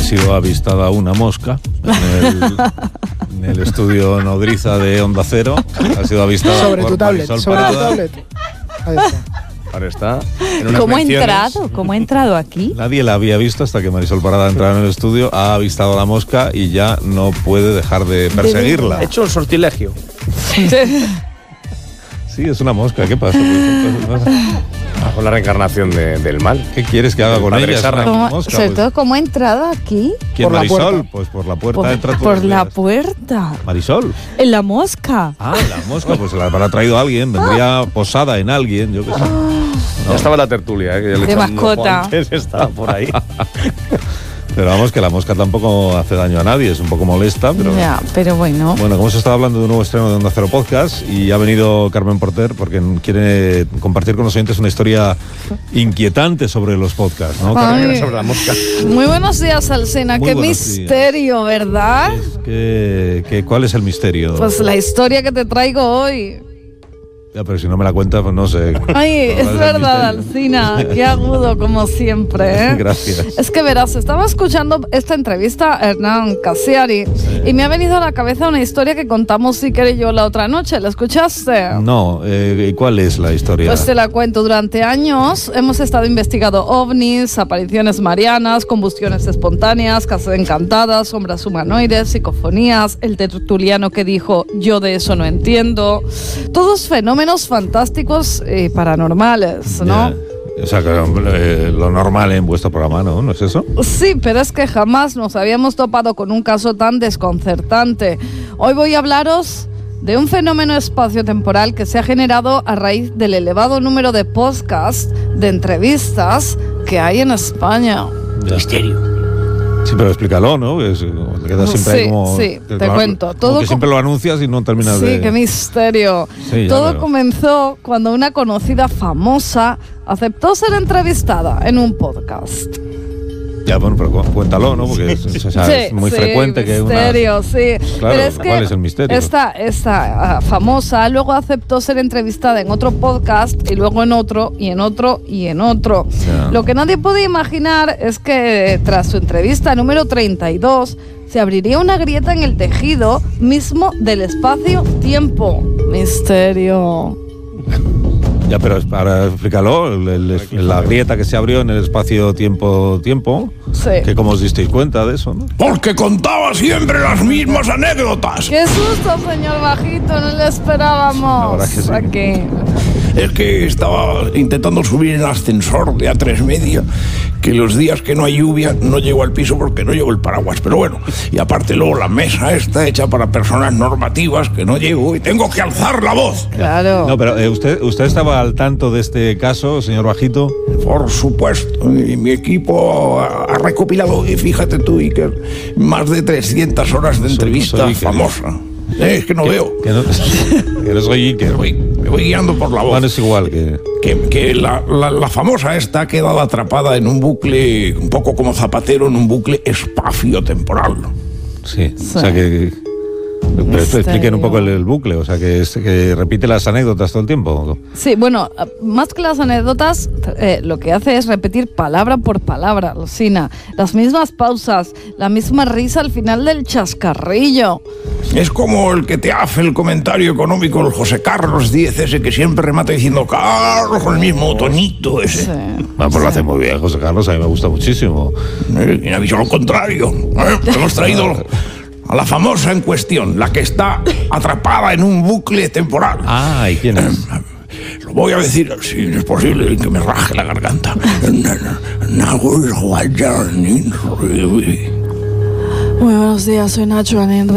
sido avistada una mosca en el estudio nodriza de Onda Cero. Ha sido avistada sobre por tu tablet, Marisol sobre tu Parada. tablet. Ahí está. Ahora está en unas ¿Cómo ha menciones. entrado? ¿Cómo ha entrado aquí? Nadie la había visto hasta que Marisol Parada entraba en el estudio, ha avistado a la mosca y ya no puede dejar de perseguirla. He hecho un sortilegio. Sí, es una mosca, ¿qué pasa? Con la reencarnación del mal. ¿Qué quieres que haga con Padre ella? Es Sarra. una ¿Cómo- mosca, sobre pues. todo, ¿cómo ha entrado aquí? ¿Quién, por la Marisol? puerta. Pues por la puerta Por, entra todos por los la días. puerta. ¿Marisol? En la mosca. Ah, la mosca, pues se la habrá traído alguien, vendría posada en alguien, yo qué sé. Ya estaba en la tertulia, que ya le De echaba un ojo mascota. antes, estaba por ahí. Pero vamos, que la mosca tampoco hace daño a nadie, es un poco molesta, pero... Ya, pero bueno. Bueno, como se estaba hablando de un nuevo estreno de Onda Cero Podcast y ha venido Carmen Porter porque quiere compartir con los oyentes una historia inquietante sobre los podcasts, ¿no? Ay. Carmen? Sobre la mosca. Muy buenos días, Alsina. Muy Qué buenos días. misterio, ¿verdad? ¿Cuál es el misterio? Pues la historia que te traigo hoy. Ya, pero si no me la cuentas, pues no sé. Ay, ¿Cuál es el verdad, misterio? Alsina. Qué agudo, como siempre, ¿eh? Gracias. Es que verás, estaba escuchando esta entrevista a Hernán Cassiari y me ha venido a la cabeza una historia que contamos Iker y yo la otra noche. ¿La escuchaste? No, ¿y cuál es la historia? Pues te la cuento. Durante años hemos estado investigando ovnis, apariciones marianas, combustiones espontáneas, casas encantadas, sombras humanoides, psicofonías, el tertuliano que dijo yo de eso no entiendo. Todos fenómenos fantásticos y paranormales, ¿no? Ya. O sea, que lo normal en vuestro programa, ¿no? ¿No es eso? Sí, pero es que jamás nos habíamos topado con un caso tan desconcertante. Hoy voy a hablaros de un fenómeno espaciotemporal que se ha generado a raíz del elevado número de podcasts, de entrevistas que hay en España. Misterio. Sí, pero explícalo, ¿no? Te quedas siempre Sí, ahí como... sí, que te cuento. Como Todo que siempre lo anuncias y no terminas Sí, de... qué misterio. Sí, ya Todo veo. comenzó cuando una conocida famosa aceptó ser entrevistada en un podcast. Ya, bueno, pero cuéntalo, ¿no? Porque es muy frecuente que una... misterio, sí. Claro, Pero es que ¿cuál es el misterio? Esta famosa luego aceptó ser entrevistada en otro podcast y luego en otro y en otro y en otro. Ya. Lo que nadie podía imaginar es que tras su entrevista número 32 se abriría una grieta en el tejido mismo del espacio-tiempo. Misterio. Ya, pero ahora explícalo, la grieta que se abrió en el espacio-tiempo, Sí. que como os disteis cuenta de eso, ¿no? Porque contaba siempre las mismas anécdotas. ¡Qué susto, señor Bajito! No le esperábamos. La verdad que sí. Aquí. Es que estaba intentando subir en el ascensor de A3 Media, que los días que no hay lluvia no llego al piso porque no llevo el paraguas. Pero bueno, y aparte luego la mesa está hecha para personas normativas que no llego y tengo que alzar la voz. Claro. No, pero ¿usted estaba al tanto de este caso, señor Bajito? Por supuesto, y mi equipo ha recopilado, y fíjate tú, Iker, más de 300 horas de entrevista soy Iker. famosa. Es que no veo. Que no, que no soy Iker. Me voy guiando por la voz. Bueno, es igual que... Que la famosa esta ha quedado atrapada en un bucle, un poco como Zapatero, en un bucle espacio-temporal. Sí, o sea que... Pero expliquen un poco el bucle, o sea que repite las anécdotas todo el tiempo. Sí, bueno, más que las anécdotas, lo que hace es repetir palabra por palabra, Lucina. Las mismas pausas, la misma risa al final del chascarrillo. Es como el que te hace el comentario económico, el José Carlos Díez, ese que siempre remata diciendo Carlos, con el mismo tonito ese. Sí. Bueno, pues lo hace muy bien, José Carlos, a mí me gusta muchísimo. Y ha dicho lo contrario. Hemos traído a la famosa en cuestión, la que está atrapada en un bucle temporal. Ah, ¿y quién es? Lo voy a decir, si es posible, que me raje la garganta. Muy buenos días, soy Nacho Anin.